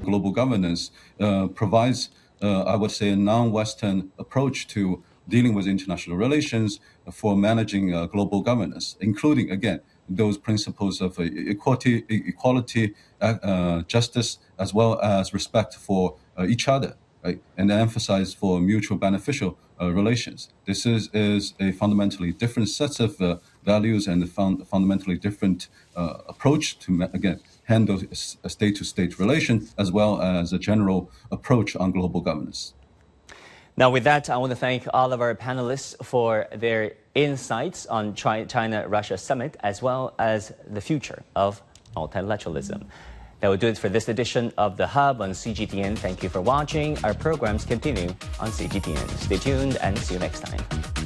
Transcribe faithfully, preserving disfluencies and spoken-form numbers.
global governance uh, provides, uh, I would say, a non-Western approach to dealing with international relations for managing uh, global governance, including, again, those principles of uh, equality, equality, uh, uh, justice, as well as respect for uh, each other, right? And emphasize for mutual beneficial uh, relations. This is, is a fundamentally different set of uh, values and a fun- fundamentally different uh, approach to, again, handle a state-to-state relation, as well as a general approach on global governance. Now, with that, I want to thank all of our panelists for their insights on China-Russia summit, as well as the future of multilateralism. That will do it for this edition of The Hub on C G T N. Thank you for watching. Our programs continue on C G T N. Stay tuned and see you next time.